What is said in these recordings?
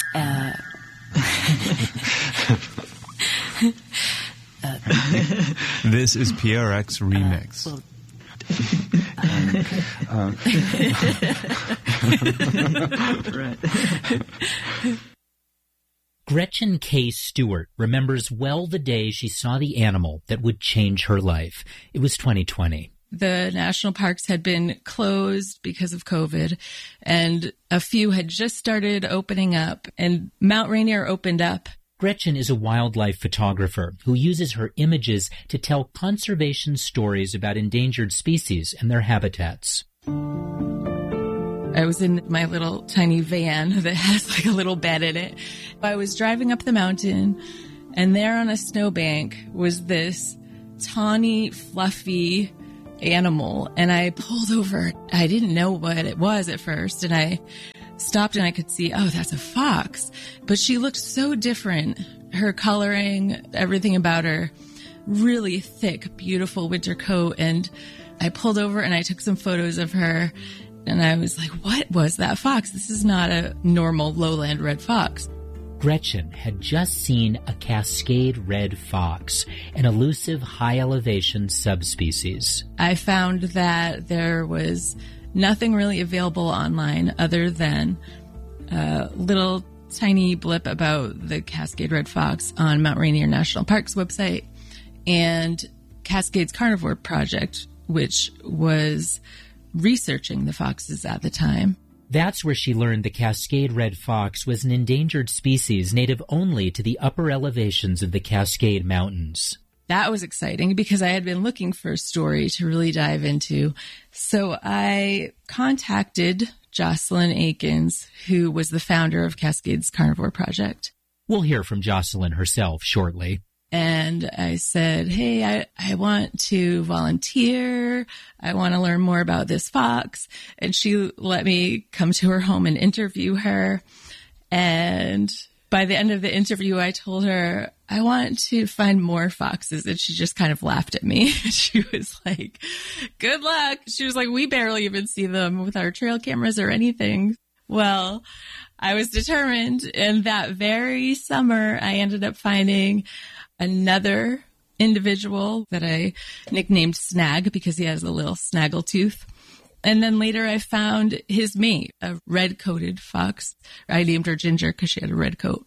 This is PRX Remix. Gretchen K. Stewart remembers well the day she saw the animal that would change her life. It was 2020. The national parks had been closed because of COVID, and a few had just started opening up, and Mount Rainier opened up. Gretchen is a wildlife photographer who uses her images to tell conservation stories about endangered species and their habitats. I was in my little tiny van that has like a little bed in it. I was driving up the mountain, and there on a snowbank was this tawny, fluffy animal, and I pulled over. I didn't know what it was at first, and I stopped and I could see, oh, that's a fox. But she looked so different. Her coloring, everything about her, really thick, beautiful winter coat. And I pulled over and I took some photos of her, and I was like, what was that fox? This is not a normal lowland red fox. Gretchen had just seen a Cascade red fox, an elusive high-elevation subspecies. I found that there was nothing really available online other than a little tiny blip about the Cascade red fox on Mount Rainier National Park's website and Cascades Carnivore Project, which was researching the foxes at the time. That's where she learned the Cascade red fox was an endangered species native only to the upper elevations of the Cascade Mountains. That was exciting because I had been looking for a story to really dive into. So I contacted Jocelyn Akins, who was the founder of Cascades Carnivore Project. We'll hear from Jocelyn herself shortly. And I said, hey, I want to volunteer. I want to learn more about this fox. And she let me come to her home and interview her. And by the end of the interview, I told her, I want to find more foxes. And she just kind of laughed at me. She was like, good luck. She was like, we barely even see them with our trail cameras or anything. Well, I was determined. And that very summer, I ended up finding another individual that I nicknamed Snag because he has a little snaggle tooth. And then later I found his mate, a red-coated fox. I named her Ginger because she had a red coat.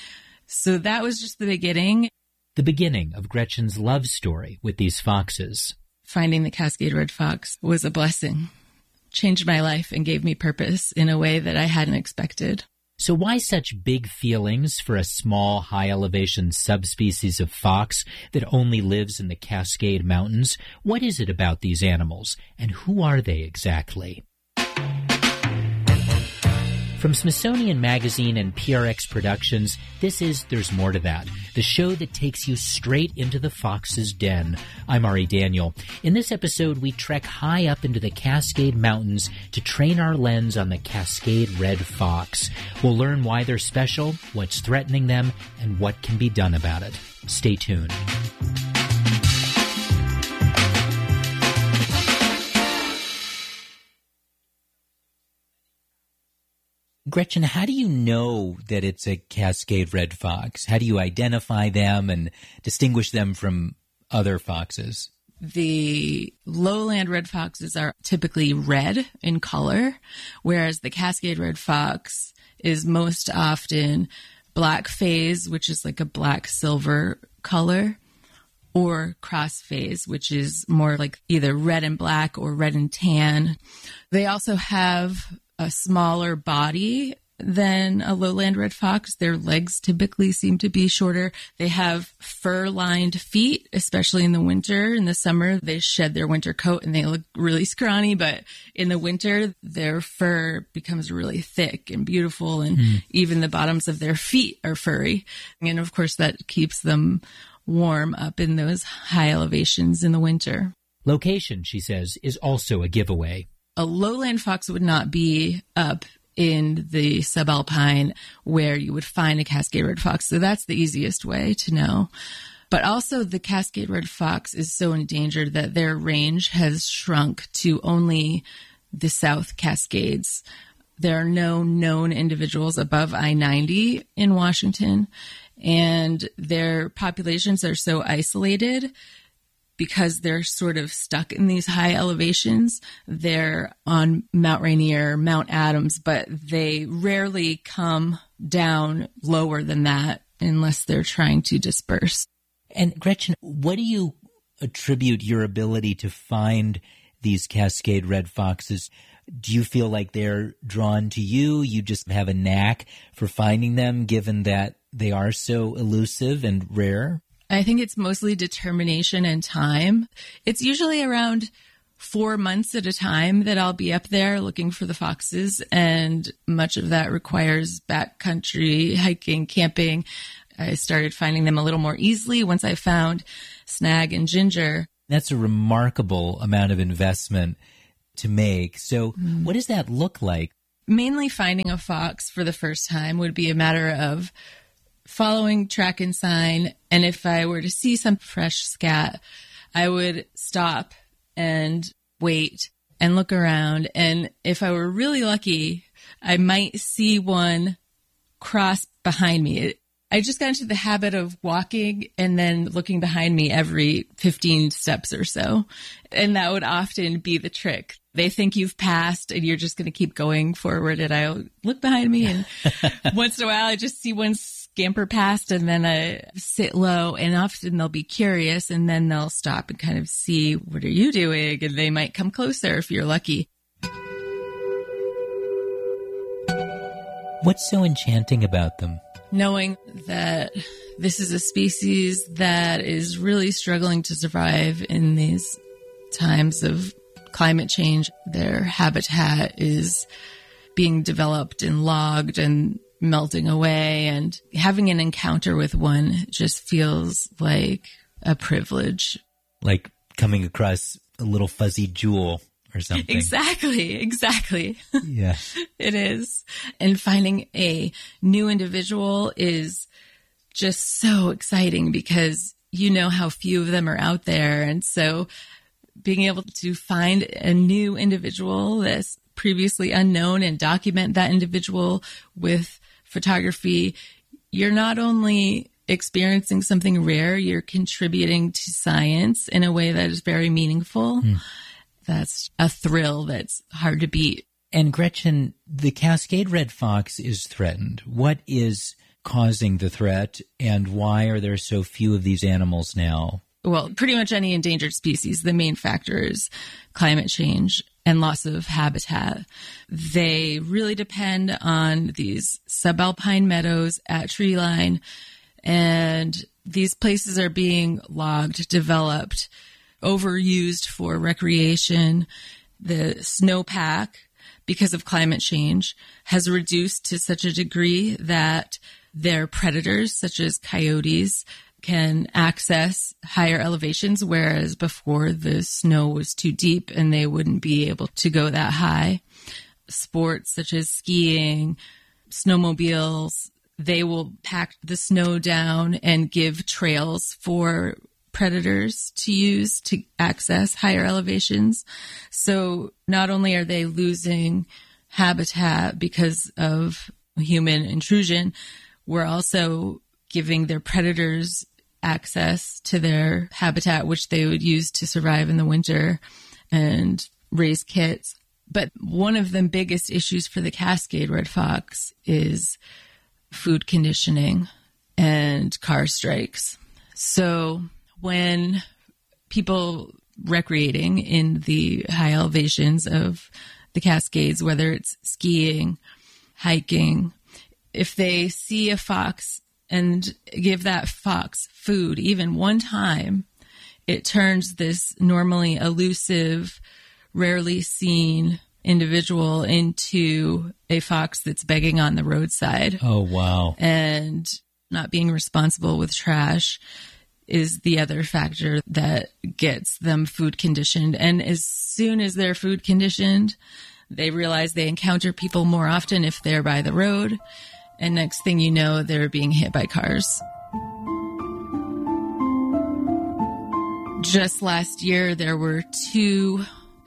So that was just the beginning. The beginning of Gretchen's love story with these foxes. Finding the Cascade red fox was a blessing. Changed my life and gave me purpose in a way that I hadn't expected. So why such big feelings for a small, high-elevation subspecies of fox that only lives in the Cascade Mountains? What is it about these animals, and who are they exactly? From Smithsonian Magazine and PRX Productions, this is There's More to That, the show that takes you straight into the fox's den. I'm Ari Daniel. In this episode, we trek high up into the Cascade Mountains to train our lens on the Cascade red fox. We'll learn why they're special, what's threatening them, and what can be done about it. Stay tuned. Gretchen, how do you know that it's a Cascade red fox? How do you identify them and distinguish them from other foxes? The lowland red foxes are typically red in color, whereas the Cascade red fox is most often black phase, which is like a black silver color, or cross phase, which is more like either red and black or red and tan. They also have a smaller body than a lowland red fox. Their legs typically seem to be shorter. They have fur-lined feet, especially in the winter. In the summer, they shed their winter coat and they look really scrawny, but in the winter, their fur becomes really thick and beautiful, and even the bottoms of their feet are furry. And of course, that keeps them warm up in those high elevations in the winter. Location, she says, is also a giveaway. A lowland fox would not be up in the subalpine where you would find a Cascade red fox. So that's the easiest way to know. But also the Cascade red fox is so endangered that their range has shrunk to only the South Cascades. There are no known individuals above I-90 in Washington, and their populations are so isolated because they're sort of stuck in these high elevations. They're on Mount Rainier, Mount Adams, but they rarely come down lower than that unless they're trying to disperse. And Gretchen, what do you attribute your ability to find these Cascade red foxes? Do you feel like they're drawn to you? You just have a knack for finding them, given that they are so elusive and rare? I think it's mostly determination and time. It's usually around 4 months at a time that I'll be up there looking for the foxes, and much of that requires backcountry hiking, camping. I started finding them a little more easily once I found Snag and Ginger. That's a remarkable amount of investment to make. So what does that look like? Mainly finding a fox for the first time would be a matter of following track and sign. And if I were to see some fresh scat, I would stop and wait and look around. And if I were really lucky, I might see one cross behind me. I just got into the habit of walking and then looking behind me every 15 steps or so. And that would often be the trick. They think you've passed and you're just going to keep going forward. And I look behind me, and once in a while I just see one scamper past, and then I sit low, and often they'll be curious, and then they'll stop and kind of see, what are you doing? And they might come closer if you're lucky. What's so enchanting about them? Knowing that this is a species that is really struggling to survive in these times of climate change. Their habitat is being developed and logged and melting away, and having an encounter with one just feels like a privilege. Like coming across a little fuzzy jewel or something. Exactly. Yeah. It is. And finding a new individual is just so exciting because you know how few of them are out there. And so being able to find a new individual that's previously unknown and document that individual with photography, you're not only experiencing something rare, you're contributing to science in a way that is very meaningful. That's a thrill that's hard to beat. And Gretchen, the Cascade red fox is threatened. What is causing the threat, and why are there so few of these animals now? Well, pretty much any endangered species, the main factor is climate change and loss of habitat. They really depend on these subalpine meadows at treeline, and these places are being logged, developed, overused for recreation. The snowpack, because of climate change, has reduced to such a degree that their predators, such as coyotes, can access higher elevations, whereas before the snow was too deep and they wouldn't be able to go that high. Sports such as skiing, snowmobiles, they will pack the snow down and give trails for predators to use to access higher elevations. So not only are they losing habitat because of human intrusion, we're also giving their predators access to their habitat, which they would use to survive in the winter and raise kits. But one of the biggest issues for the Cascade red fox is food conditioning and car strikes. So when people recreating in the high elevations of the Cascades, whether it's skiing, hiking, if they see a fox and give that fox food even one time, it turns this normally elusive, rarely seen individual into a fox that's begging on the roadside. Oh, wow. And not being responsible with trash is the other factor that gets them food conditioned. And as soon as they're food conditioned, they realize they encounter people more often if they're by the road. And next thing you know, they're being hit by cars. Just last year, there were 2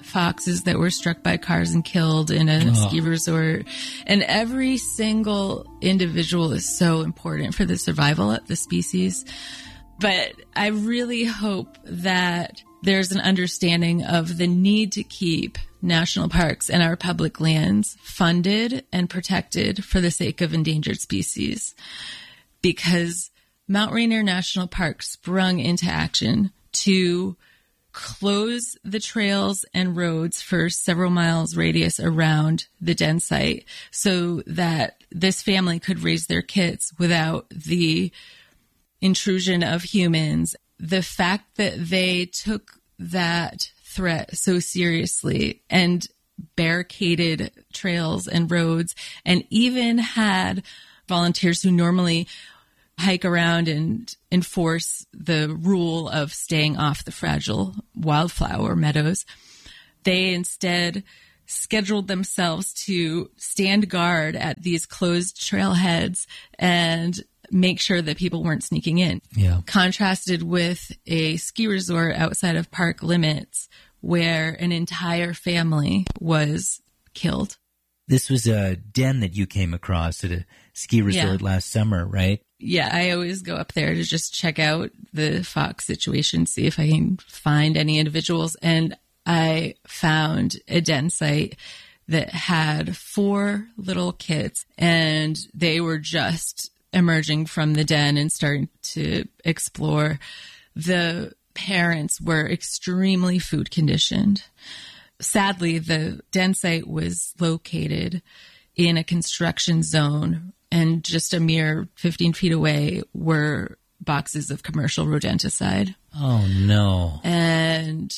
foxes that were struck by cars and killed in a ski resort. And every single individual is so important for the survival of the species. But I really hope that there's an understanding of the need to keep national parks and our public lands funded and protected for the sake of endangered species. Because Mount Rainier National Park sprung into action to close the trails and roads for several miles radius around the den site so that this family could raise their kids without the intrusion of humans. The fact that they took that threat so seriously and barricaded trails and roads and even had volunteers who normally hike around and enforce the rule of staying off the fragile wildflower meadows. They instead scheduled themselves to stand guard at these closed trailheads and make sure that people weren't sneaking in. Yeah. Contrasted with a ski resort outside of park limits where an entire family was killed. This was a den that you came across at a ski resort last summer, right? Yeah, I always go up there to just check out the fox situation, see if I can find any individuals. And I found a den site that had 4 little kids, and they were just emerging from the den and starting to explore. The parents were extremely food conditioned. Sadly, the den site was located in a construction zone, and just a mere 15 feet away were boxes of commercial rodenticide. Oh, no. And,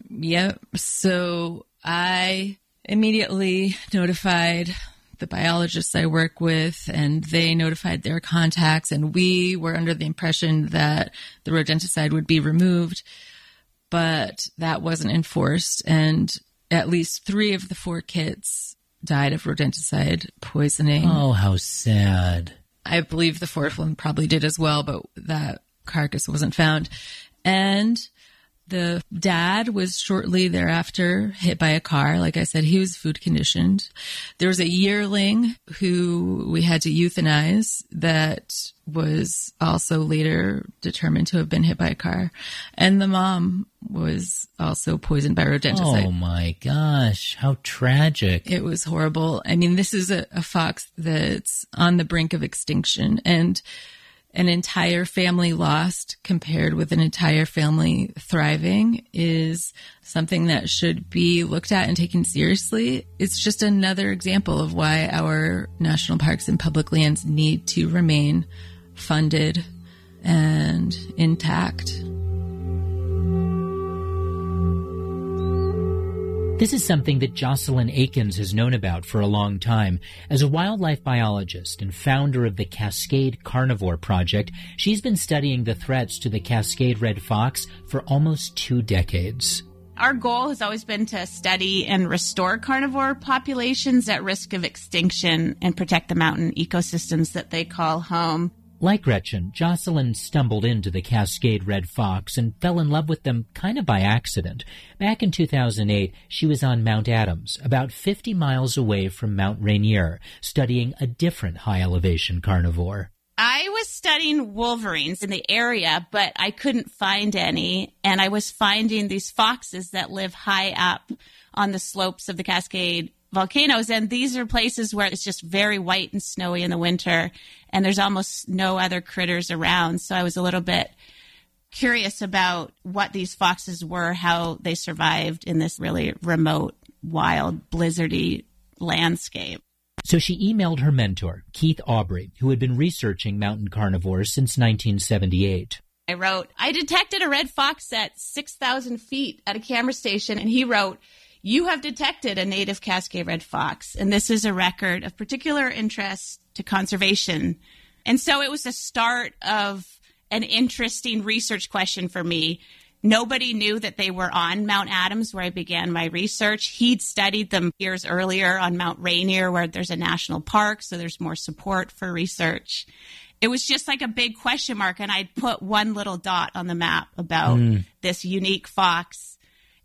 so I immediately notified the biologists I work with, and they notified their contacts, and we were under the impression that the rodenticide would be removed, but that wasn't enforced, and at least 3 of the 4 kids died of rodenticide poisoning. Oh, how sad. I believe the 4th one probably did as well, but that carcass wasn't found. And the dad was shortly thereafter hit by a car. Like I said, he was food conditioned. There was a yearling who we had to euthanize that was also later determined to have been hit by a car. And the mom was also poisoned by rodenticide. Oh my gosh, how tragic. It was horrible. I mean, this is a fox that's on the brink of extinction, and an entire family lost compared with an entire family thriving is something that should be looked at and taken seriously. It's just another example of why our national parks and public lands need to remain funded and intact. This is something that Jocelyn Akins has known about for a long time. As a wildlife biologist and founder of the Cascade Carnivore Project, she's been studying the threats to the Cascade red fox for almost 2 decades. Our goal has always been to study and restore carnivore populations at risk of extinction and protect the mountain ecosystems that they call home. Like Gretchen, Jocelyn stumbled into the Cascade red fox and fell in love with them kind of by accident. Back in 2008, she was on Mount Adams, about 50 miles away from Mount Rainier, studying a different high-elevation carnivore. I was studying wolverines in the area, but I couldn't find any, and I was finding these foxes that live high up on the slopes of the Cascade volcanoes, and these are places where it's just very white and snowy in the winter, and there's almost no other critters around. So I was a little bit curious about what these foxes were, how they survived in this really remote, wild, blizzardy landscape. So she emailed her mentor, Keith Aubrey, who had been researching mountain carnivores since 1978. I wrote, I detected a red fox at 6,000 feet at a camera station, and he wrote, you have detected a native Cascade red fox, and this is a record of particular interest to conservation. And so it was the start of an interesting research question for me. Nobody knew that they were on Mount Adams, where I began my research. He'd studied them years earlier on Mount Rainier, where there's a national park, so there's more support for research. It was just like a big question mark, and I'd put one little dot on the map about this unique fox.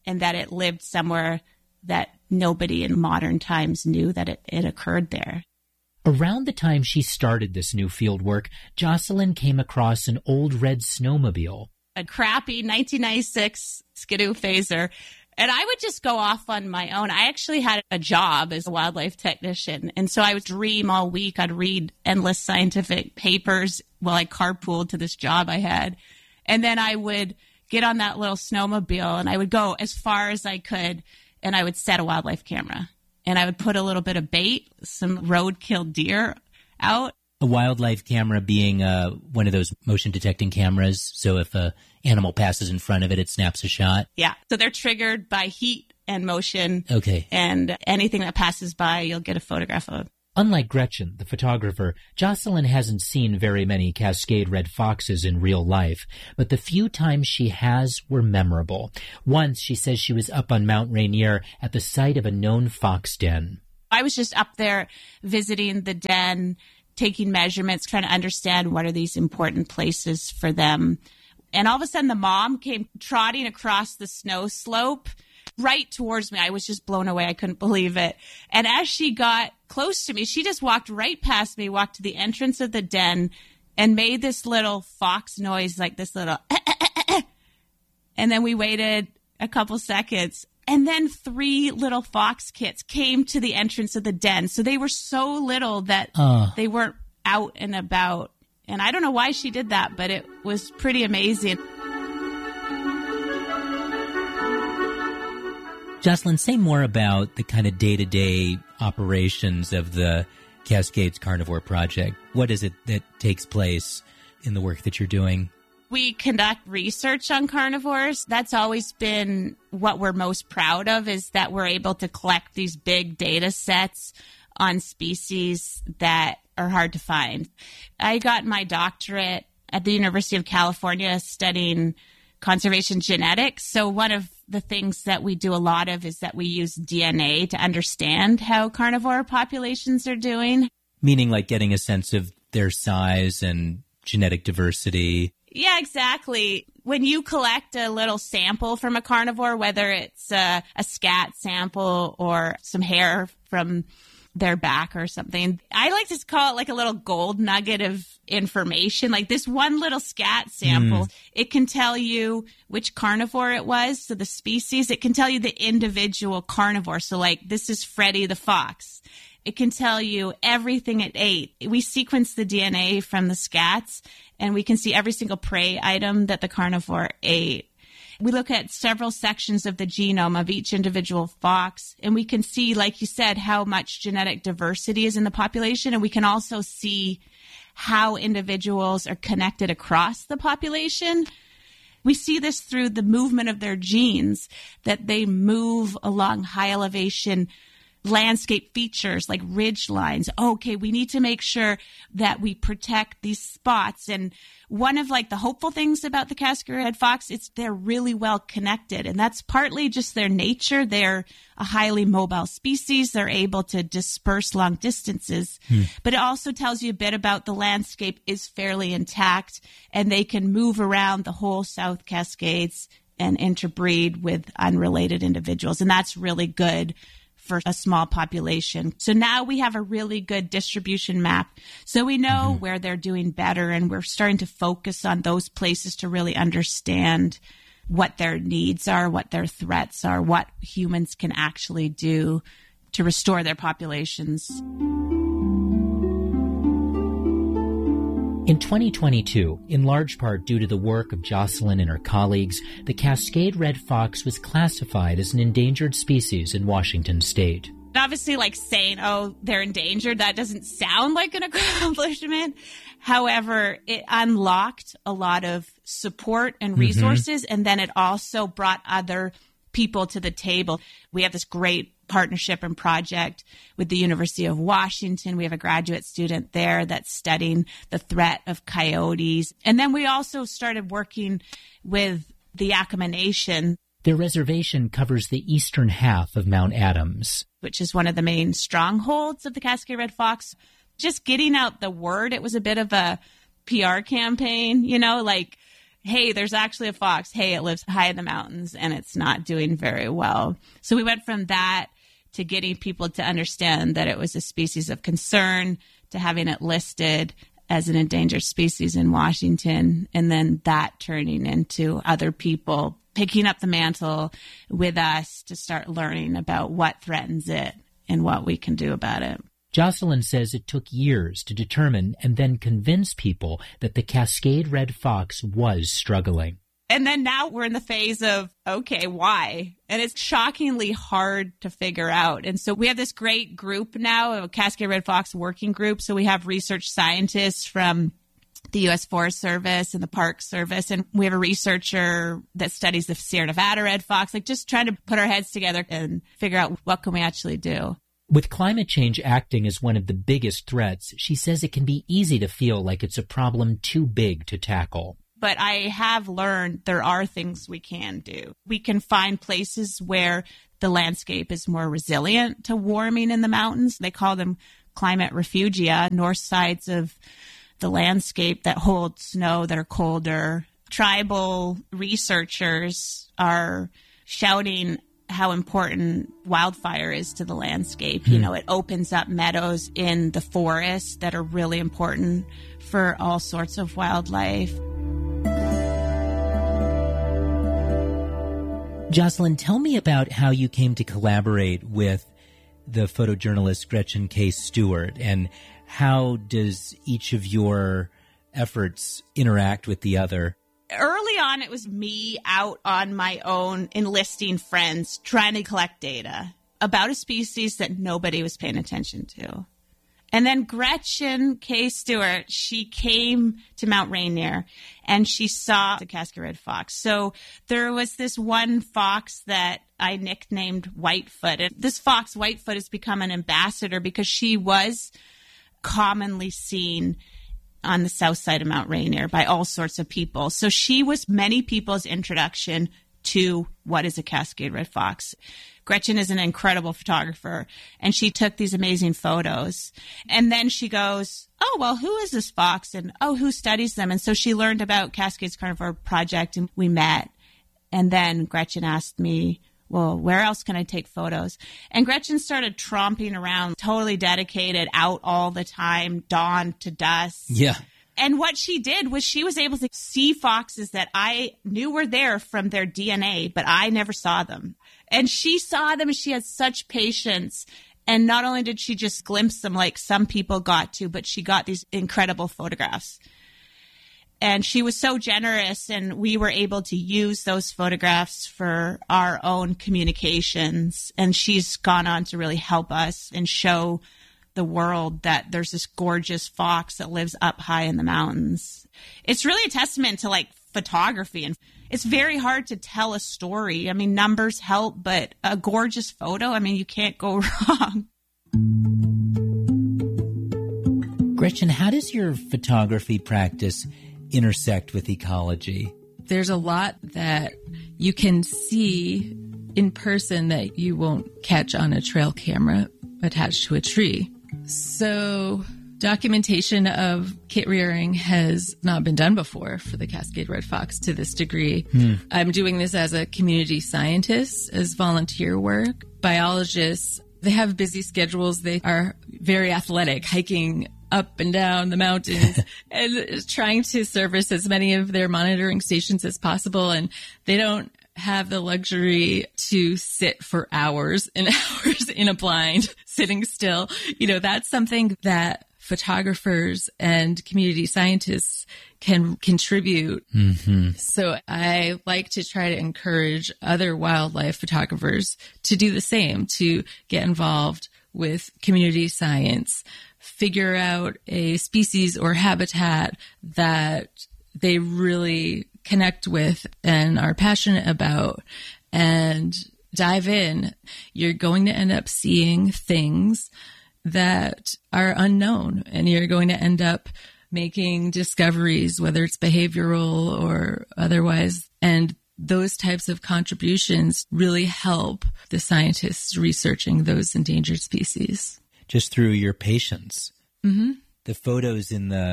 and that it lived somewhere that nobody in modern times knew that it occurred there. Around the time she started this new field work, Jocelyn came across an old red snowmobile. A crappy 1996 Skidoo Phaser. And I would just go off on my own. I actually had a job as a wildlife technician. And so I would dream all week. I'd read endless scientific papers while I carpooled to this job I had. And then I would get on that little snowmobile and I would go as far as I could and I would set a wildlife camera. And I would put a little bit of bait, some roadkill deer out. A wildlife camera being one of those motion detecting cameras. So if a animal passes in front of it, it snaps a shot. Yeah. So they're triggered by heat and motion. Okay. And anything that passes by, you'll get a photograph of. Unlike Gretchen, the photographer, Jocelyn hasn't seen very many Cascade red foxes in real life, but the few times she has were memorable. Once, she says she was up on Mount Rainier at the site of a known fox den. I was just up there visiting the den, taking measurements, trying to understand what are these important places for them. And all of a sudden, the mom came trotting across the snow slope right towards me. I was just blown away. I couldn't believe it. And as she got close to me, she just walked right past me, walked to the entrance of the den, and made this little fox noise, like this little and then we waited a couple seconds. And then 3 little fox kits came to the entrance of the den. So they were so little that they weren't out and about. And I don't know why she did that, but it was pretty amazing. Jocelyn, say more about the kind of day-to-day operations of the Cascades Carnivore Project. What is it that takes place in the work that you're doing? We conduct research on carnivores. That's always been what we're most proud of, is that we're able to collect these big data sets on species that are hard to find. I got my doctorate at the University of California studying conservation genetics. So one of the things that we do a lot of is that we use DNA to understand how carnivore populations are doing. Meaning like getting a sense of their size and genetic diversity. Yeah, exactly. When you collect a little sample from a carnivore, whether it's a scat sample or some hair from their back or something, I like to call it like a little gold nugget of information. Like this one little scat sample, it can tell you which carnivore it was. So the species, it can tell you the individual carnivore. So like this is Freddy the fox. It can tell you everything it ate. We sequence the DNA from the scats and we can see every single prey item that the carnivore ate. We look at several sections of the genome of each individual fox, and we can see, like you said, how much genetic diversity is in the population, and we can also see how individuals are connected across the population. We see this through the movement of their genes, that they move along high elevation landscape features like ridge lines. Okay, we need to make sure that we protect these spots. And one of like the hopeful things about the Cascade red fox, they're really well connected. And that's partly just their nature. They're a highly mobile species. They're able to disperse long distances. But it also tells you a bit about the landscape is fairly intact and they can move around the whole South Cascades and interbreed with unrelated individuals. And that's really good for a small population. So now we have a really good distribution map. So we know where they're doing better, and we're starting to focus on those places to really understand what their needs are, what their threats are, what humans can actually do to restore their populations. In 2022, in large part due to the work of Jocelyn and her colleagues, the Cascade red fox was classified as an endangered species in Washington state. Obviously, like saying, oh, they're endangered, that doesn't sound like an accomplishment. However, it unlocked a lot of support and resources, and then it also brought other people to the table. We have this great partnership and project with the University of Washington. We have a graduate student there that's studying the threat of coyotes. And then we also started working with the Yakama Nation. Their reservation covers the eastern half of Mount Adams, which is one of the main strongholds of the Cascade red fox. Just getting out the word, it was a bit of a PR campaign, you know, like hey, there's actually a fox. Hey, it lives high in the mountains and it's not doing very well. So we went from that to getting people to understand that it was a species of concern, to having it listed as an endangered species in Washington, and then that turning into other people picking up the mantle with us to start learning about what threatens it and what we can do about it. Jocelyn says it took years to determine and then convince people that the Cascade red fox was struggling. And then now we're in the phase of, okay, why? And it's shockingly hard to figure out. And so we have this great group now, a Cascade Red Fox working group. So we have research scientists from the U.S. Forest Service and the Park Service. And we have a researcher that studies the Sierra Nevada red fox, like just trying to put our heads together and figure out what can we actually do. With climate change acting as one of the biggest threats, she says it can be easy to feel like it's a problem too big to tackle. But I have learned there are things we can do. We can find places where the landscape is more resilient to warming in the mountains. They call them climate refugia, north sides of the landscape that hold snow that are colder. Tribal researchers are shouting how important wildfire is to the landscape. You know, it opens up meadows in the forest that are really important for all sorts of wildlife. Jocelyn, tell me about how you came to collaborate with the photojournalist Gretchen K. Stewart, and how does each of your efforts interact with the other? Early on, it was me out on my own, enlisting friends, trying to collect data about a species that nobody was paying attention to. And then Gretchen K. Stewart, she came to Mount Rainier and she saw the Cascade Red Fox. So there was this one fox that I nicknamed Whitefoot. And this fox, Whitefoot, has become an ambassador because she was commonly seen on the south side of Mount Rainier by all sorts of people. So she was many people's introduction to what is a Cascade Red Fox. Gretchen is an incredible photographer, and she took these amazing photos. And then she goes, oh, well, who is this fox? And, oh, who studies them? And so she learned about Cascades Carnivore Project, and we met. And then Gretchen asked me, well, where else can I take photos? And Gretchen started tromping around, totally dedicated, out all the time, dawn to dusk. Yeah. And what she did was she was able to see foxes that I knew were there from their DNA, but I never saw them. And she saw them and she had such patience. And not only did she just glimpse them like some people got to, but she got these incredible photographs. And she was so generous, and we were able to use those photographs for our own communications. And she's gone on to really help us and show the world that there's this gorgeous fox that lives up high in the mountains. It's really a testament to like photography, and it's very hard to tell a story. I mean, numbers help, but a gorgeous photo, I mean, you can't go wrong. Gretchen, how does your photography practice intersect with ecology? There's a lot that you can see in person that you won't catch on a trail camera attached to a tree. So documentation of kit rearing has not been done before for the Cascade Red Fox to this degree. I'm doing this as a community scientist, as volunteer work. Biologists, they have busy schedules. They are very athletic, hiking up and down the mountains and trying to service as many of their monitoring stations as possible. And they don't have the luxury to sit for hours and hours in a blind, sitting still. You know, that's something that photographers and community scientists can contribute. So I like to try to encourage other wildlife photographers to do the same, to get involved with community science, figure out a species or habitat that they really connect with and are passionate about, and dive in. You're going to end up seeing things that are unknown, and you're going to end up making discoveries, whether it's behavioral or otherwise. And those types of contributions really help the scientists researching those endangered species. Just through your patience. The photos in the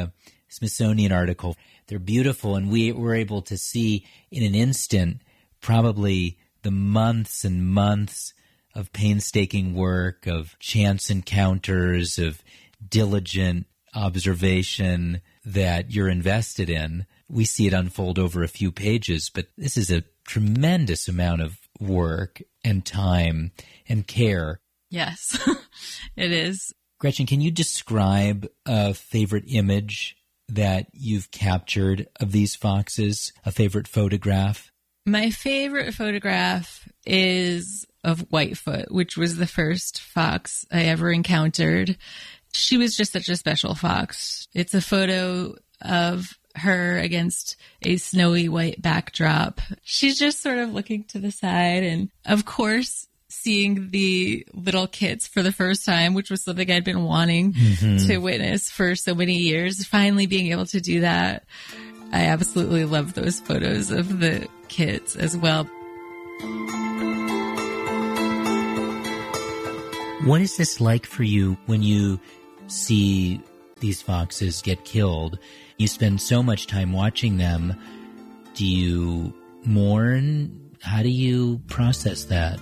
Smithsonian article. They're beautiful, and we were able to see in an instant probably the months and months of painstaking work, of chance encounters, of diligent observation that you're invested in. We see it unfold over a few pages, but this is a tremendous amount of work and time and care. Yes, it is. Gretchen, can you describe a favorite image that you've captured of these foxes, a favorite photograph? My favorite photograph is of Whitefoot, which was the first fox I ever encountered. She was just such a special fox. It's a photo of her against a snowy white backdrop. She's just sort of looking to the side, and of course, seeing the little kits for the first time, which was something I'd been wanting to witness for so many years. Finally being able to do that. I absolutely love those photos of the kits as well. What is this like for you when you see these foxes get killed? You spend so much time watching them. Do you mourn? How do you process that?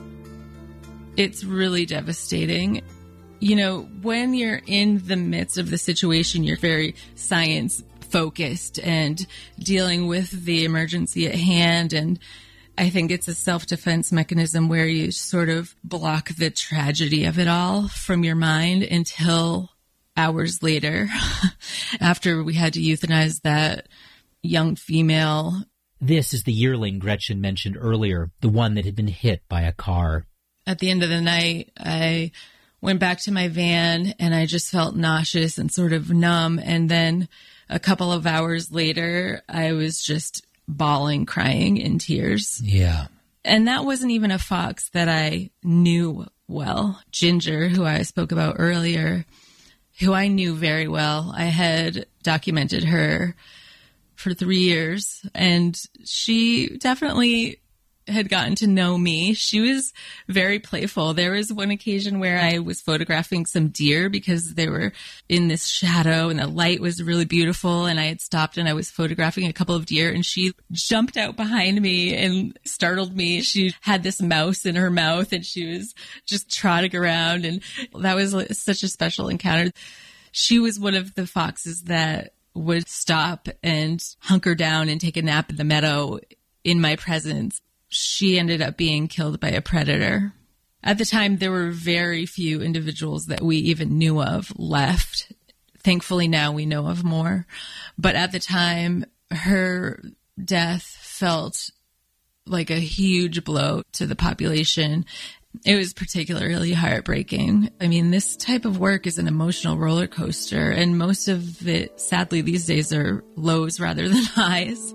It's really devastating. You know, when you're in the midst of the situation, you're very science focused and dealing with the emergency at hand. And I think it's a self-defense mechanism where you sort of block the tragedy of it all from your mind until hours later, after we had to euthanize that young female. This is the yearling Gretchen mentioned earlier, the one that had been hit by a car. At the end of the night, I went back to my van and I just felt nauseous and sort of numb. And then a couple of hours later, I was just bawling, crying in tears. Yeah. And that wasn't even a fox that I knew well. Ginger, who I spoke about earlier, who I knew very well. I had documented her for 3 years, and she definitely had gotten to know me. She was very playful. There was one occasion where I was photographing some deer because they were in this shadow and the light was really beautiful, and I had stopped and I was photographing a couple of deer, and she jumped out behind me and startled me. She had this mouse in her mouth and she was just trotting around, and that was such a special encounter. She was one of the foxes that would stop and hunker down and take a nap in the meadow in my presence. She ended up being killed by a predator. At the time, there were very few individuals that we even knew of left. Thankfully, now we know of more. But at the time, her death felt like a huge blow to the population. It was particularly heartbreaking. I mean, this type of work is an emotional roller coaster, and most of it, sadly, these days are lows rather than highs.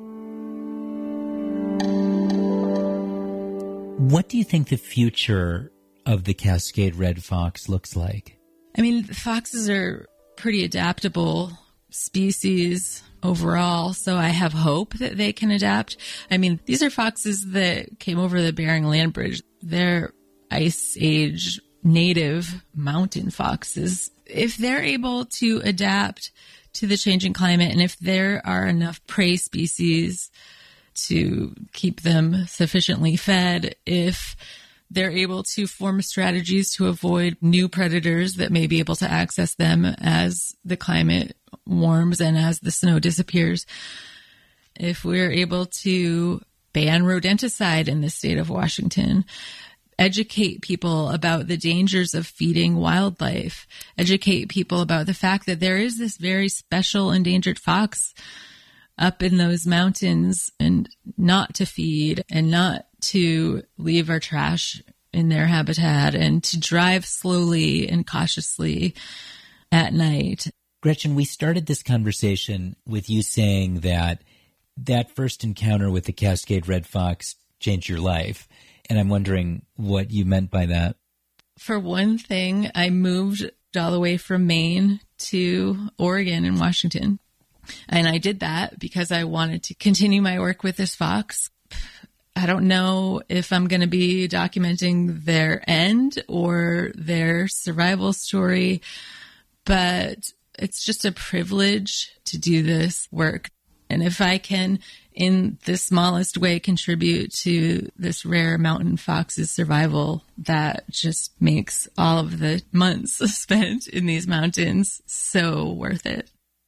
What do you think the future of the Cascade Red Fox looks like? I mean, foxes are pretty adaptable species overall, so I have hope that they can adapt. I mean, these are foxes that came over the Bering Land Bridge. They're Ice Age native mountain foxes. If they're able to adapt to the changing climate, and if there are enough prey species to keep them sufficiently fed, if they're able to form strategies to avoid new predators that may be able to access them as the climate warms and as the snow disappears, if we're able to ban rodenticide in the state of Washington, educate people about the dangers of feeding wildlife, educate people about the fact that there is this very special endangered fox up in those mountains, and not to feed and not to leave our trash in their habitat, and to drive slowly and cautiously at night. Gretchen, we started this conversation with you saying that first encounter with the Cascade Red Fox changed your life. And I'm wondering what you meant by that. For one thing, I moved all the way from Maine to Oregon and Washington. And I did that because I wanted to continue my work with this fox. I don't know if I'm going to be documenting their end or their survival story, but It's just a privilege to do this work. And if I can, in the smallest way, contribute to this rare mountain fox's survival, that just makes all of the months spent in these mountains so worth it.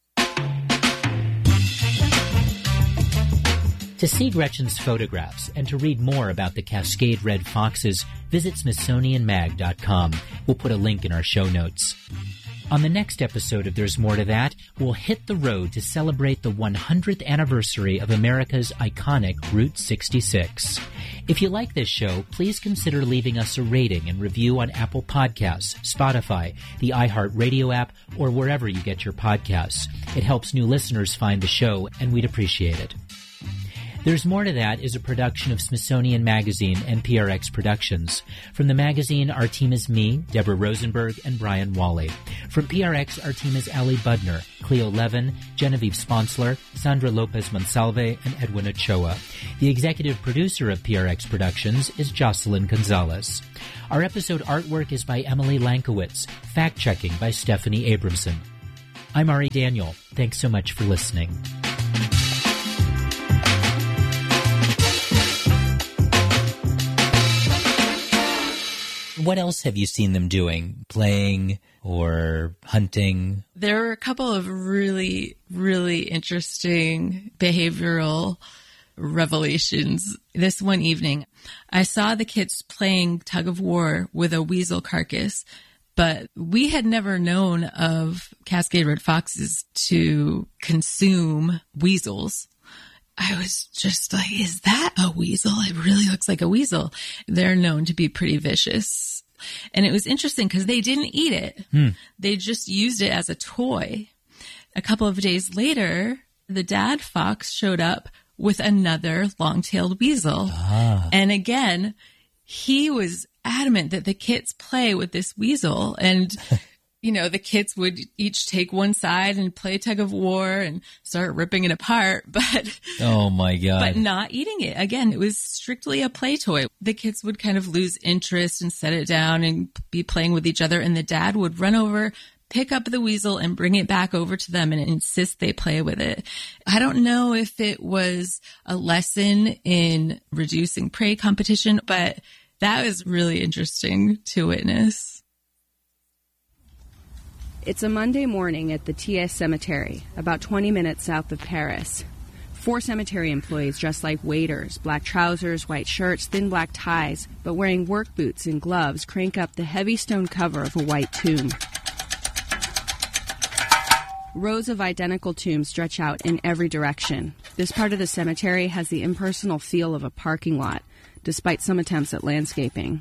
To see Gretchen's photographs and to read more about the Cascade Red Foxes, visit SmithsonianMag.com. We'll put a link in our show notes. On the next episode of There's More to That, we'll hit the road to celebrate the 100th anniversary of America's iconic Route 66. If you like this show, please consider leaving us a rating and review on Apple Podcasts, Spotify, the iHeartRadio app, or wherever you get your podcasts. It helps new listeners find the show, and we'd appreciate it. There's More to That is a production of Smithsonian Magazine and PRX Productions. From the magazine, our team is me, Deborah Rosenberg, and Brian Wally. From PRX, our team is Ali Budner, Cleo Levin, Genevieve Sponsler, Sandra Lopez Monsalve, and Edwin Ochoa. The executive producer of PRX Productions is Jocelyn Gonzalez. Our episode artwork is by Emily Lankowitz, fact-checking by Stephanie Abramson. I'm Ari Daniel. Thanks so much for listening. What else have you seen them doing? Playing or hunting? There were a couple of really, really interesting behavioral revelations. This one evening, I saw the kids playing tug of war with a weasel carcass, but we had never known of Cascade Red Foxes to consume weasels. I was just like, is that a weasel? It really looks like a weasel. They're known to be pretty vicious. And it was interesting because they didn't eat it. They just used it as a toy. A couple of days later, the dad fox showed up with another long-tailed weasel. And again, he was adamant that the kids play with this weasel. And you know, the kids would each take one side and play tug of war and start ripping it apart, but oh my God, but not eating it. Again, it was strictly a play toy. The kids would kind of lose interest and set it down and be playing with each other. And the dad would run over, pick up the weasel and bring it back over to them and insist they play with it. I don't know if it was a lesson in reducing prey competition, but that was really interesting to witness. It's a Monday morning at the Thiers Cemetery, about 20 minutes south of Paris. 4 cemetery employees dressed like waiters, black trousers, white shirts, thin black ties, but wearing work boots and gloves crank up the heavy stone cover of a white tomb. Rows of identical tombs stretch out in every direction. This part of the cemetery has the impersonal feel of a parking lot, despite some attempts at landscaping.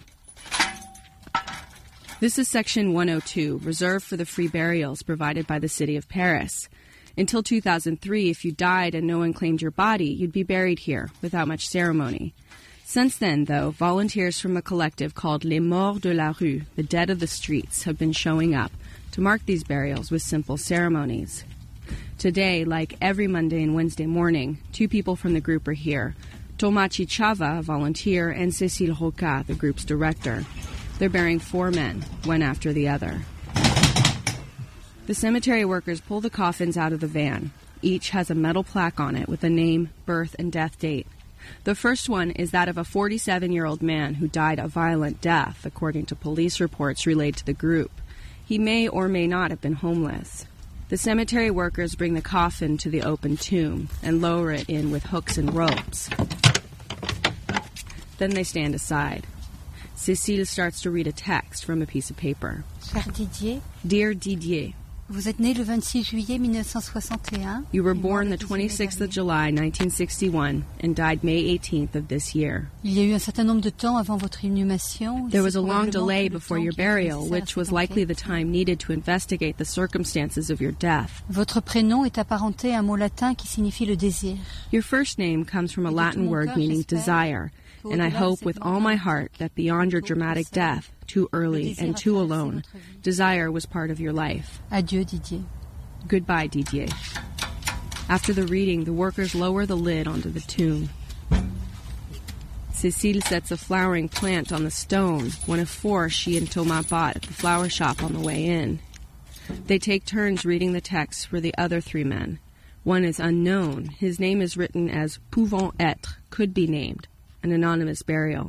This is Section 102, reserved for the free burials provided by the city of Paris. Until 2003, if you died and no one claimed your body, you'd be buried here without much ceremony. Since then, though, volunteers from a collective called Les Morts de la Rue, the dead of the streets, have been showing up to mark these burials with simple ceremonies. Today, like every Monday and Wednesday morning, 2 people from the group are here. Thomas Chichava, a volunteer, and Cécile Roca, the group's director. They're burying 4 men, one after the other. The cemetery workers pull the coffins out of the van. Each has a metal plaque on it with a name, birth, and death date. The first one is that of a 47-year-old man who died a violent death, according to police reports relayed to the group. He may or may not have been homeless. The cemetery workers bring the coffin to the open tomb and lower it in with hooks and ropes. Then they stand aside. Cécile starts to read a text from a piece of paper. Cher Didier. Dear Didier. Vous êtes né le 26 juillet 1961. You were born the 26th of July, 1961, and died May 18th of this year. Il y a eu un certain nombre de temps avant votre inhumation. There was a long delay before your burial, which was likely the time needed to investigate the circumstances of your death. Votre prénom est apparenté à un mot latin qui signifie le désir. Your first name comes from a Latin word meaning desire, and I hope with all my heart that beyond your dramatic death, too early and too alone, desire was part of your life. Adieu, Didier. Goodbye, Didier. After the reading, the workers lower the lid onto the tomb. Cécile sets a flowering plant on the stone, one of 4 she and Thomas bought at the flower shop on the way in. They take turns reading the text for the other 3 men. One is unknown. His name is written as pouvant être, could be named, an anonymous burial.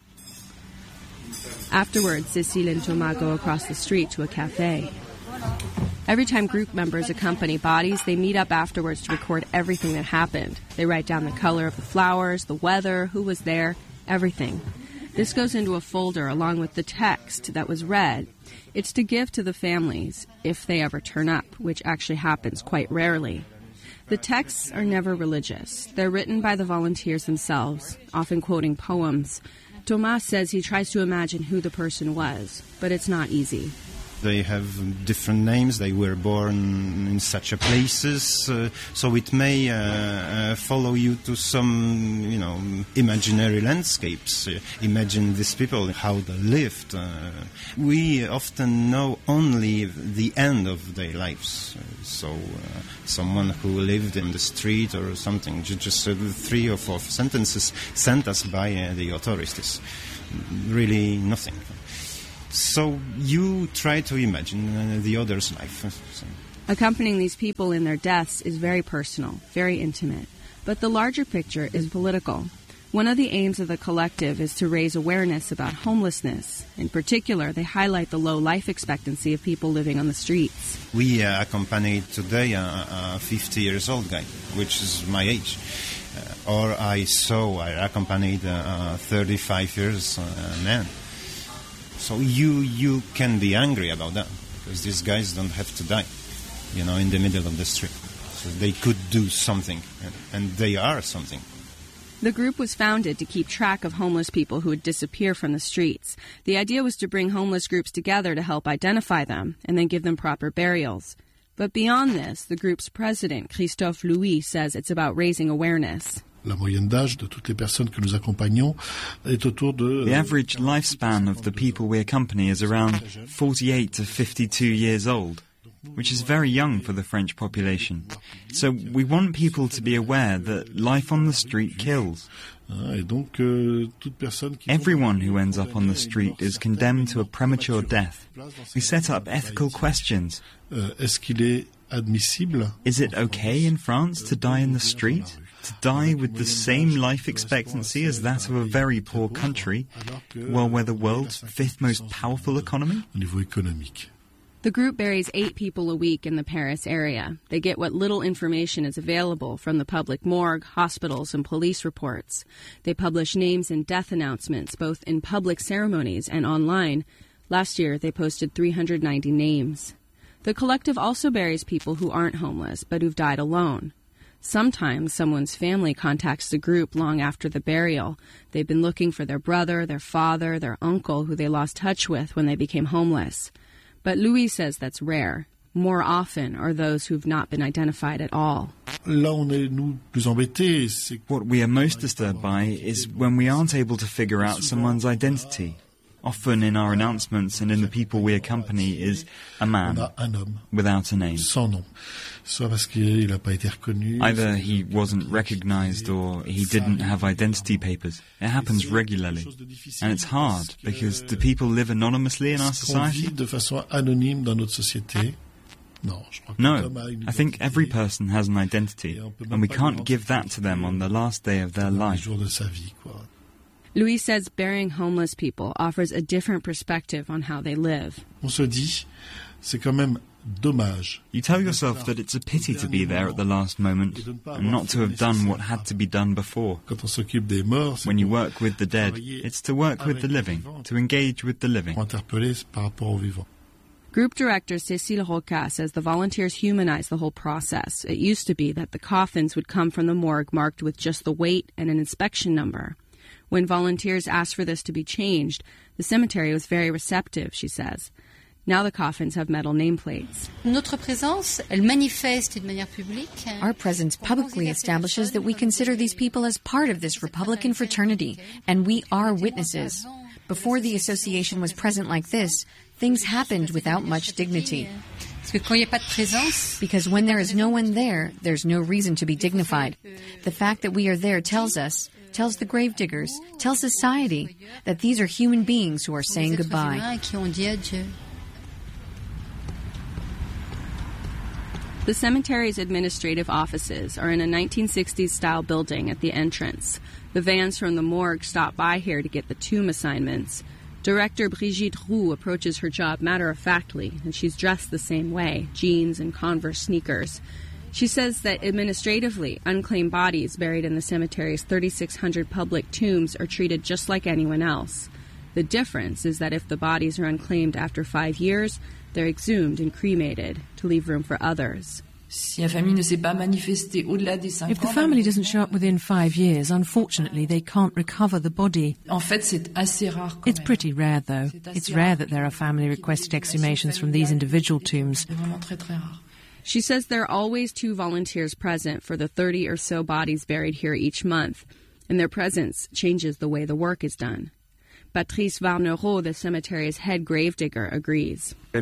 Afterwards, Cécile and Thomas go across the street to a cafe. Every time group members accompany bodies, they meet up afterwards to record everything that happened. They write down the color of the flowers, the weather, who was there, everything. This goes into a folder along with the text that was read. It's to give to the families if they ever turn up, which actually happens quite rarely. The texts are never religious. They're written by the volunteers themselves, often quoting poems. Thomas says he tries to imagine who the person was, but it's not easy. They have different names. They were born in such a places, so it may follow you to some, imaginary landscapes. Imagine these people, how they lived. We often know only the end of their lives. Someone who lived in the street or something, just 3 or 4 sentences sent us by the authorities. Really nothing. So you try to imagine the other's life. Accompanying these people in their deaths is very personal, very intimate. But the larger picture is political. One of the aims of the collective is to raise awareness about homelessness. In particular, they highlight the low life expectancy of people living on the streets. We accompanied today a 50-year-old guy, which is my age. I accompanied a 35 years man. So you can be angry about that, because these guys don't have to die, in the middle of the street. So they could do something, and they are something. The group was founded to keep track of homeless people who would disappear from the streets. The idea was to bring homeless groups together to help identify them and then give them proper burials. But beyond this, the group's president, Christophe Louis, says it's about raising awareness. La moyenne d'âge de toutes les personnes que nous accompagnons est autour de... The average lifespan of the people we accompany is around 48 to 52 years old, which is very young for the French population. So we want people to be aware that life on the street kills. Et donc, toute personne qui... Everyone who ends up on the street is condemned to a premature death. We set up ethical questions. Est-ce qu'il est admissible? Is it okay in France to die in the street? To die with the same life expectancy as that of a very poor country, while we're the world's 5th most powerful economy? Au niveau économique. The group buries 8 people a week in the Paris area. They get what little information is available from the public morgue, hospitals, and police reports. They publish names and death announcements, both in public ceremonies and online. Last year, they posted 390 names. The collective also buries people who aren't homeless, but who've died alone. Sometimes someone's family contacts the group long after the burial. They've been looking for their brother, their father, their uncle, who they lost touch with when they became homeless. But Louis says that's rare. More often are those who've not been identified at all. Là, on est, nous, plus embêtés, c'est... What we are most disturbed by is when we aren't able to figure out someone's identity. Often in our announcements and in the people we accompany is a man without a name. Sans nom. Soit parce qu'il n'a pas été reconnu. Either he wasn't recognized or he didn't have identity papers. It happens regularly. And it's hard because do people live anonymously in our society? De façon anonyme dans notre société? No, I think every person has an identity, and we can't give that to them on the last day of their life. Louis says burying homeless people offers a different perspective on how they live. On se dit, c'est quand même dommage. You tell yourself that it's a pity to be there at the last moment and not to have done what had to be done before. Quand on s'occupe des morts, when you work with the dead, it's to work with the living, to engage with the living. Interpeller par rapport aux vivants. Group director Cécile Roca says the volunteers humanize the whole process. It used to be that the coffins would come from the morgue marked with just the weight and an inspection number. When volunteers asked for this to be changed, the cemetery was very receptive, she says. Now the coffins have metal nameplates. Our presence publicly establishes that we consider these people as part of this Republican fraternity, and we are witnesses. Before the association was present like this, things happened without much dignity. Because when there is no one there, there's no reason to be dignified. The fact that we are there tells the gravediggers, tells society that these are human beings who are saying goodbye. The cemetery's administrative offices are in a 1960s-style building at the entrance. The vans from the morgue stop by here to get the tomb assignments. Director Brigitte Roux approaches her job matter-of-factly, and she's dressed the same way, jeans and Converse sneakers. She says that administratively, unclaimed bodies buried in the cemetery's 3,600 public tombs are treated just like anyone else. The difference is that if the bodies are unclaimed after 5 years, they're exhumed and cremated to leave room for others. If the family doesn't show up within 5 years, unfortunately they can't recover the body. It's pretty rare, though. It's rare that there are family-requested exhumations from these individual tombs. She says there are always 2 volunteers present for the 30 or so bodies buried here each month, and their presence changes the way the work is done. Patrice Varnereau, the cemetery's head gravedigger, agrees. The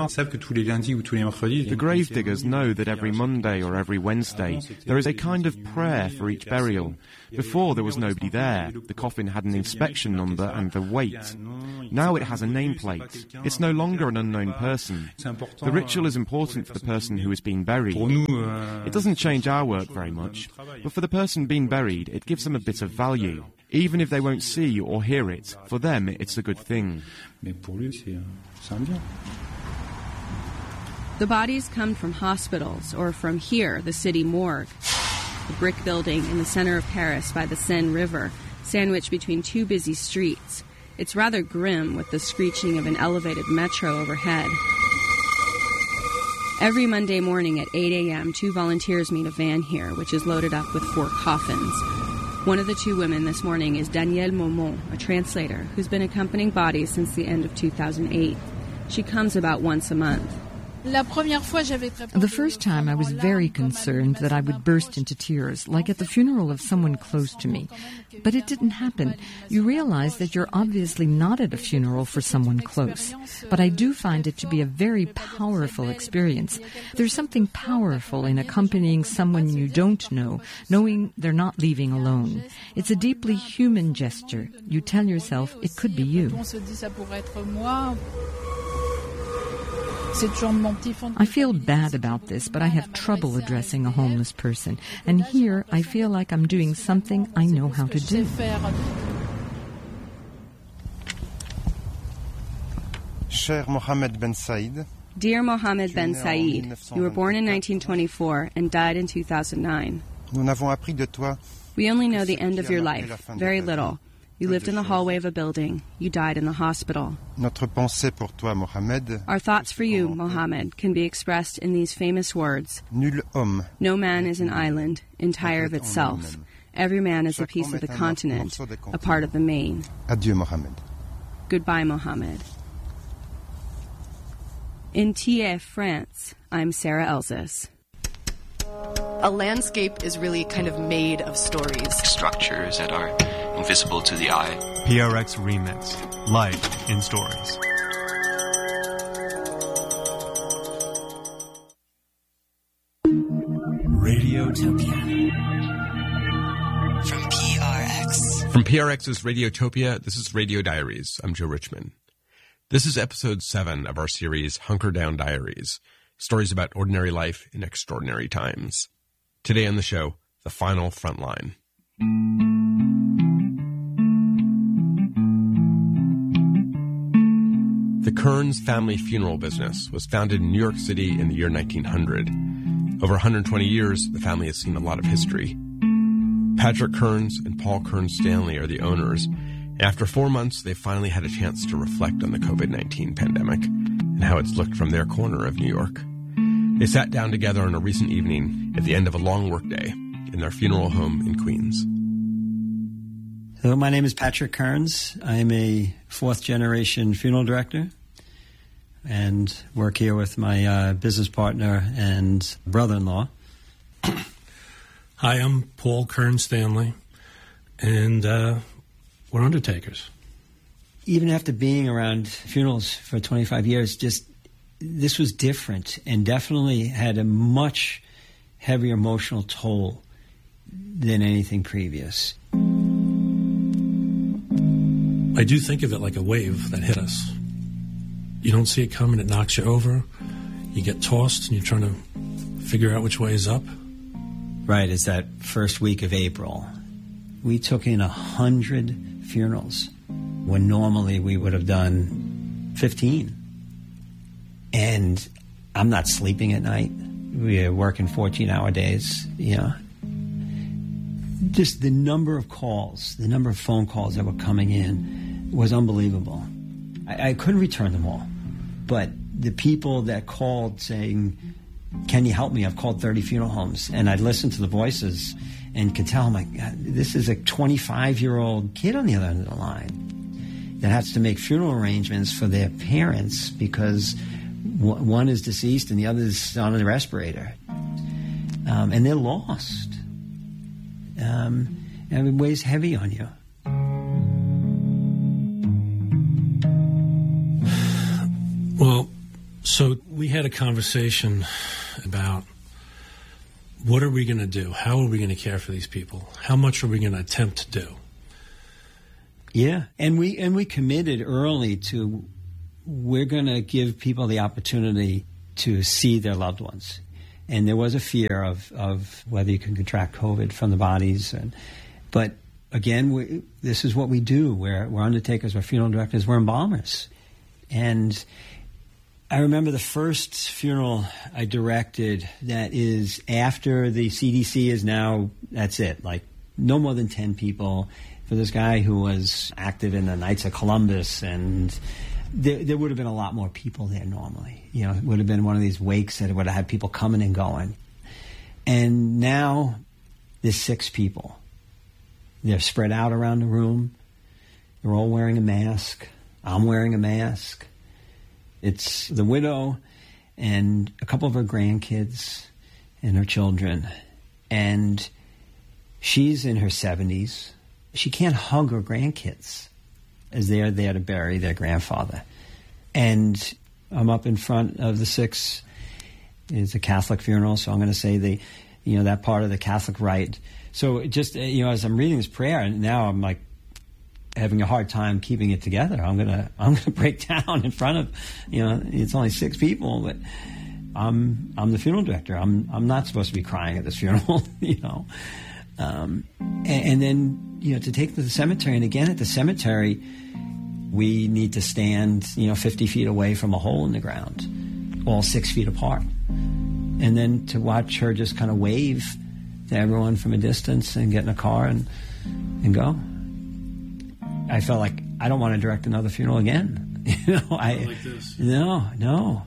gravediggers know that every Monday or every Wednesday there is a kind of prayer for each burial. Before there was nobody there. The coffin had an inspection number and the weight. Now it has a nameplate. It's no longer an unknown person. The ritual is important for the person who is being buried. It doesn't change our work very much, but for the person being buried, it gives them a bit of value. Even if they won't see or hear it, for them it's a good thing. The bodies come from hospitals or from here, the city morgue, the brick building in the center of Paris by the Seine River, sandwiched between 2 busy streets. It's rather grim with the screeching of an elevated metro overhead. Every Monday morning at 8 a.m., 2 volunteers meet a van here, which is loaded up with 4 coffins. One of the 2 women this morning is Danielle Momont, a translator who's been accompanying bodies since the end of 2008. She comes about once a month. The first time I was very concerned that I would burst into tears, like at the funeral of someone close to me. But it didn't happen. You realize that you're obviously not at a funeral for someone close. But I do find it to be a very powerful experience. There's something powerful in accompanying someone you don't know, knowing they're not leaving alone. It's a deeply human gesture. You tell yourself it could be you. I feel bad about this, but I have trouble addressing a homeless person. And here, I feel like I'm doing something I know how to do. Cher Mohamed Ben Said. Dear Mohamed Ben Said, you were born in 1924 and died in 2009. We only know the end of your life, very little. You lived in the hallway of a building. You died in the hospital. Our thoughts for you, Mohammed, can be expressed in these famous words. No man is an island, entire of itself. Every man is a piece of the continent, a part of the main. Adieu, Mohammed. Goodbye, Mohammed. In Thiers, France, I'm Sarah Elzis. A landscape is really kind of made of stories. Structures that are invisible to the eye. PRX Remix. Life in Stories. Radiotopia. From PRX. From PRX's Radiotopia, this is Radio Diaries. I'm Joe Richman. This is episode 7 of our series, Hunker Down Diaries. Stories about ordinary life in extraordinary times. Today on the show, the final frontline. The Kearns family funeral business was founded in New York City in the year 1900. Over 120 years, the family has seen a lot of history. Patrick Kearns and Paul Kearns Stanley are the owners, and after 4 months, they finally had a chance to reflect on the COVID-19 pandemic and how it's looked from their corner of New York. They sat down together on a recent evening at the end of a long workday in their funeral home in Queens. Hello, my name is Patrick Kearns. I'm a 4th-generation funeral director and work here with my business partner and brother-in-law. Hi, I'm Paul Kearns Stanley, and we're undertakers. Even after being around funerals for 25 years, this was different and definitely had a much heavier emotional toll than anything previous. I do think of it like a wave that hit us. You don't see it coming, it knocks you over. You get tossed and you're trying to figure out which way is up. Right, it's that first week of April. We took in 100 funerals when normally we would have done 15. And I'm not sleeping at night. We are working 14-hour days, you know. Just the number of calls, the number of phone calls that were coming in was unbelievable. I couldn't return them all. But the people that called saying, "Can you help me? I've called 30 funeral homes." And I'd listen to the voices and could tell, my God, this is a 25-year-old kid on the other end of the line that has to make funeral arrangements for their parents because one is deceased and the other is on a respirator. And they're lost. And it weighs heavy on you. Well, so we had a conversation about what are we going to do? How are we going to care for these people? How much are we going to attempt to do? Yeah, and we committed early to we're going to give people the opportunity to see their loved ones. And there was a fear of whether you can contract COVID from the bodies. But again, this is what we do. We're undertakers, we're funeral directors, we're embalmers. And I remember the first funeral I directed that is after the CDC is now, that's it, like no more than 10 people for this guy who was active in the Knights of Columbus, and there would have been a lot more people there normally. You know, it would have been one of these wakes that would have had people coming and going. And now there's 6 people. They're spread out around the room. They're all wearing a mask. I'm wearing a mask. It's the widow and a couple of her grandkids and her children. And she's in her 70s. She can't hug her grandkids as they are there to bury their grandfather. And I'm up in front of the 6. It's a Catholic funeral, so I'm going to say that part of the Catholic rite. So just, as I'm reading this prayer, and now I'm like having a hard time keeping it together. I'm gonna break down in front of, it's only 6 people, but I'm the funeral director. I'm not supposed to be crying at this funeral, and then, to take to the cemetery. And again, at the cemetery, we need to stand, 50 feet away from a hole in the ground, all 6 feet apart. And then to watch her just kind of wave to everyone from a distance and get in a car and go. I felt like I don't want to direct another funeral again. Not like this. No.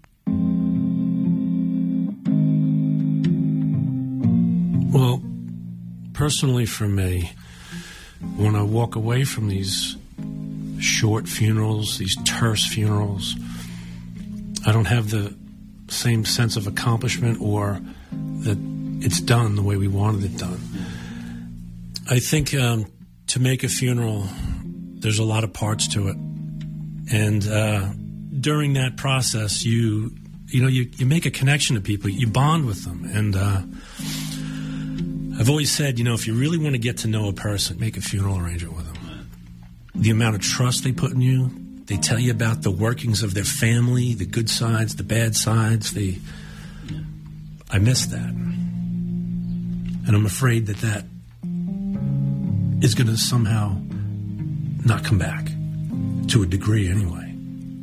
Well, personally for me, when I walk away from these short funerals, these terse funerals, I don't have the same sense of accomplishment or that it's done the way we wanted it done. I think to make a funeral, there's a lot of parts to it. And during that process, you make a connection to people. You bond with them. And I've always said, if you really want to get to know a person, make a funeral arrangement with them. The amount of trust they put in you, they tell you about the workings of their family, the good sides, the bad sides. I miss that. And I'm afraid that is going to somehow not come back, to a degree anyway.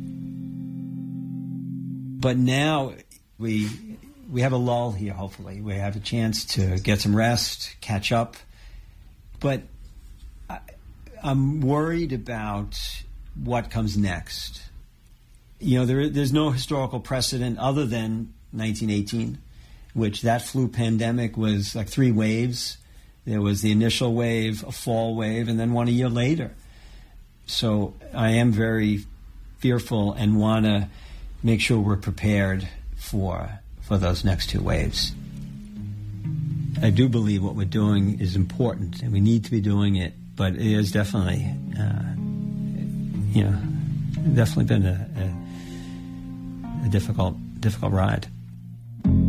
But now we have a lull here, hopefully. We have a chance to get some rest, catch up. But I'm worried about what comes next. There's no historical precedent other than 1918, which that flu pandemic was like 3 waves. There was the initial wave, a fall wave, and then one a year later. So I am very fearful and want to make sure we're prepared for those next 2 waves. I do believe what we're doing is important, and we need to be doing it, but it is definitely, definitely been a difficult ride.